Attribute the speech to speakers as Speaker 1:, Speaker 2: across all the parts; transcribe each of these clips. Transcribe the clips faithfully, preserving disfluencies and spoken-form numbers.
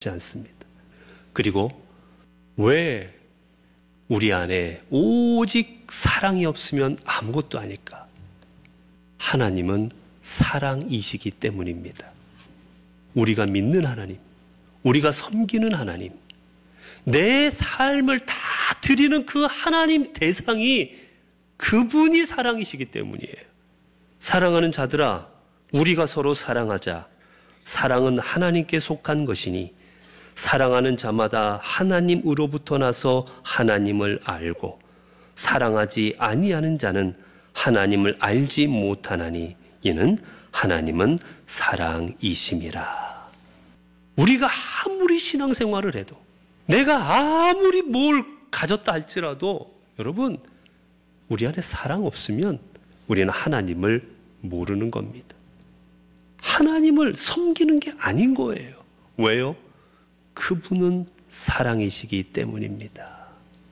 Speaker 1: 않습니다. 그리고 왜 우리 안에 오직 사랑이 없으면 아무것도 아닐까? 하나님은 사랑이시기 때문입니다. 우리가 믿는 하나님, 우리가 섬기는 하나님, 내 삶을 다 드리는 그 하나님 대상이 그분이 사랑이시기 때문이에요. 사랑하는 자들아, 우리가 서로 사랑하자. 사랑은 하나님께 속한 것이니 사랑하는 자마다 하나님으로부터 나서 하나님을 알고 사랑하지 아니하는 자는 하나님을 알지 못하나니 이는 하나님은 사랑이심이라. 우리가 아무리 신앙생활을 해도, 내가 아무리 뭘 가졌다 할지라도 여러분, 우리 안에 사랑 없으면 우리는 하나님을 모르는 겁니다. 하나님을 섬기는 게 아닌 거예요. 왜요? 그분은 사랑이시기 때문입니다.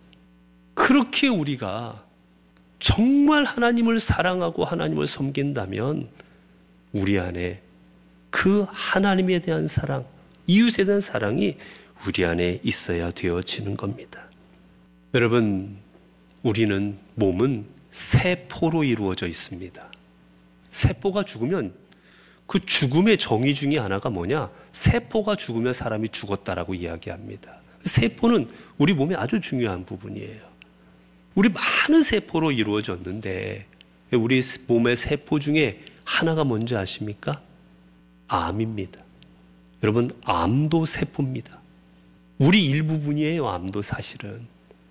Speaker 1: 그렇게 우리가 정말 하나님을 사랑하고 하나님을 섬긴다면 우리 안에 그 하나님에 대한 사랑, 이웃에 대한 사랑이 우리 안에 있어야 되어지는 겁니다. 여러분, 우리는 몸은 세포로 이루어져 있습니다. 세포가 죽으면 그 죽음의 정의 중에 하나가 뭐냐? 세포가 죽으면 사람이 죽었다라고 이야기합니다. 세포는 우리 몸에 아주 중요한 부분이에요. 우리 많은 세포로 이루어졌는데 우리 몸의 세포 중에 하나가 뭔지 아십니까? 암입니다. 여러분, 암도 세포입니다. 우리 일부분이에요, 암도 사실은.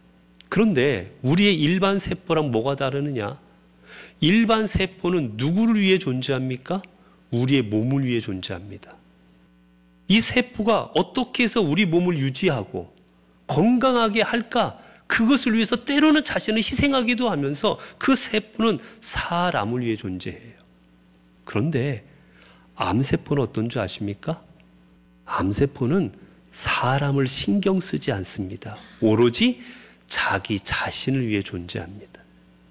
Speaker 1: 그런데 우리의 일반 세포랑 뭐가 다르느냐? 일반 세포는 누구를 위해 존재합니까? 우리의 몸을 위해 존재합니다. 이 세포가 어떻게 해서 우리 몸을 유지하고 건강하게 할까? 그것을 위해서 때로는 자신을 희생하기도 하면서 그 세포는 사람을 위해 존재해요. 그런데 암세포는 어떤 줄 아십니까? 암세포는 사람을 신경 쓰지 않습니다. 오로지 자기 자신을 위해 존재합니다.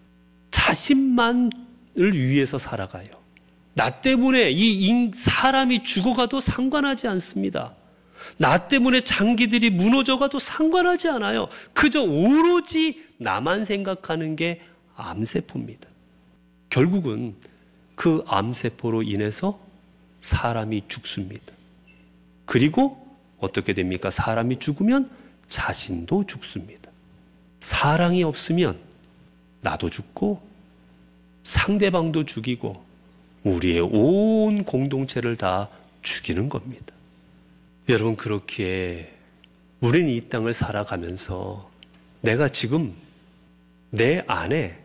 Speaker 1: 자신만을 위해서 살아가요. 나 때문에 이 사람이 죽어가도 상관하지 않습니다. 나 때문에 장기들이 무너져가도 상관하지 않아요. 그저 오로지 나만 생각하는 게 암세포입니다. 결국은 그 암세포로 인해서 사람이 죽습니다. 그리고 어떻게 됩니까? 사람이 죽으면 자신도 죽습니다. 사랑이 없으면 나도 죽고 상대방도 죽이고 우리의 온 공동체를 다 죽이는 겁니다. 여러분, 그렇기에 우리는 이 땅을 살아가면서 내가 지금 내 안에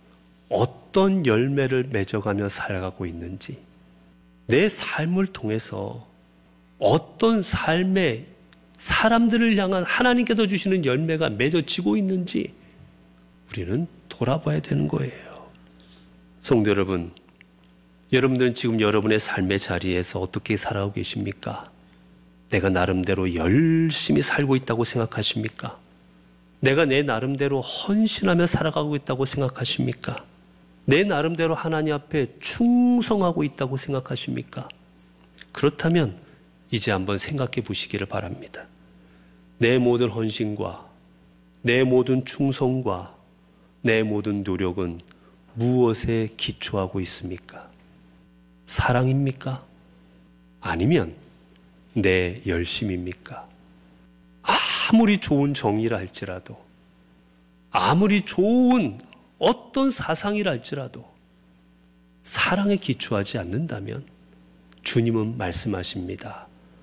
Speaker 1: 어떤 열매를 맺어가며 살아가고 있는지, 내 삶을 통해서 어떤 삶의 사람들을 향한 하나님께서 주시는 열매가 맺어지고 있는지 우리는 돌아봐야 되는 거예요. 성도 여러분, 여러분들은 지금 여러분의 삶의 자리에서 어떻게 살아가고 계십니까? 내가 나름대로 열심히 살고 있다고 생각하십니까? 내가 내 나름대로 헌신하며 살아가고 있다고 생각하십니까? 내 나름대로 하나님 앞에 충성하고 있다고 생각하십니까? 그렇다면 이제 한번 생각해 보시기를 바랍니다. 내 모든 헌신과 내 모든 충성과 내 모든 노력은 무엇에 기초하고 있습니까? 사랑입니까? 아니면 내 열심입니까? 아무리 좋은 정의라 할지라도, 아무리 좋은 어떤 사상이라 할지라도 사랑에 기초하지 않는다면 주님은 말씀하십니다.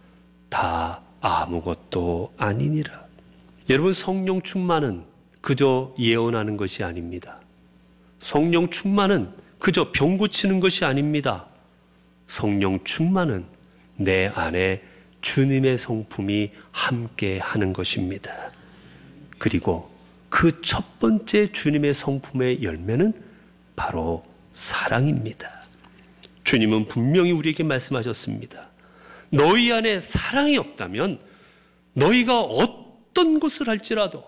Speaker 1: 다 아무것도 아니니라. 여러분, 성령 충만은 그저 예언하는 것이 아닙니다. 성령 충만은 그저 병 고치는 것이 아닙니다. 성령 충만은 내 안에 주님의 성품이 함께 하는 것입니다. 그리고 그 첫 번째 주님의 성품의 열매는 바로 사랑입니다. 주님은 분명히 우리에게 말씀하셨습니다. 너희 안에 사랑이 없다면 너희가 어떤 것을 할지라도,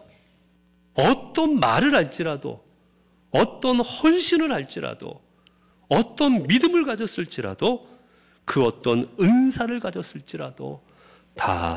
Speaker 1: 어떤 말을 할지라도, 어떤 헌신을 할지라도, 어떤 믿음을 가졌을지라도, 그 어떤 은사를 가졌을지라도 다